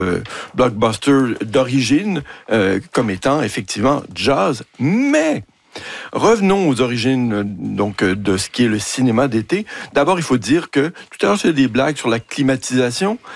blockbuster d'origine comme étant effectivement jazz, mais revenons aux origines donc de ce qui est le cinéma d'été. D'abord, il faut dire que tout à l'heure, j'ai des blagues sur la climatisation.